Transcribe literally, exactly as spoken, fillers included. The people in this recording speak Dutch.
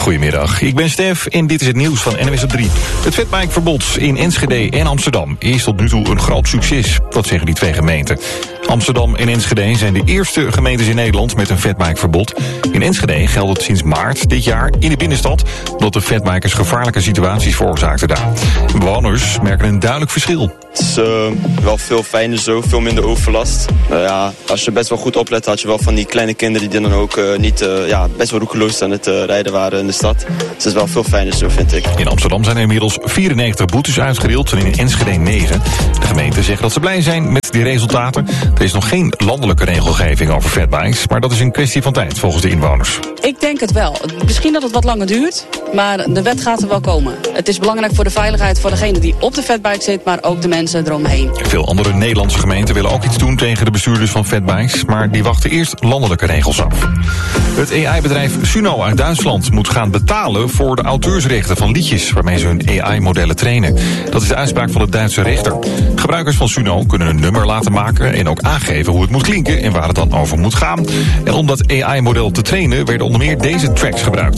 Goedemiddag, ik ben Stef en dit is het nieuws van N W S op drie. Het fatbikeverbod in Enschede en Amsterdam is tot nu toe een groot succes. Dat zeggen die twee gemeenten. Amsterdam en Enschede zijn de eerste gemeentes in Nederland met een fatbikeverbod. In Enschede geldt het sinds maart dit jaar in de binnenstad, omdat de fatbikers gevaarlijke situaties veroorzaakten daar. Bewoners merken een duidelijk verschil. Het is uh, wel veel fijner zo, veel minder overlast. Uh, ja, als je best wel goed oplet, had je wel van die kleine kinderen die dan ook uh, niet, uh, ja, best wel roekeloos aan het uh, rijden waren in de stad. Dus het is wel veel fijner zo, vind ik. In Amsterdam zijn er inmiddels vierennegentig boetes uitgedeeld en in Enschede negen. De gemeente zegt dat ze blij zijn met die resultaten. Er is nog geen landelijke regelgeving over fatbikes, maar dat is een kwestie van tijd volgens de inwoners. Ik denk het wel. Misschien dat het wat langer duurt, maar de wet gaat er wel komen. Het is belangrijk voor de veiligheid voor degene die op de fatbike zit, maar ook de mensen eromheen. Veel andere Nederlandse gemeenten willen ook iets doen tegen de bestuurders van fatbikes, maar die wachten eerst landelijke regels af. Het A I-bedrijf Suno uit Duitsland moet gaan betalen voor de auteursrechten van liedjes waarmee ze hun A I-modellen trainen. Dat is de uitspraak van de Duitse rechter. Gebruikers van Suno kunnen een nummer laten maken en ook aangeven hoe het moet klinken en waar het dan over moet gaan. En om dat A I-model te trainen werden onder meer deze tracks gebruikt.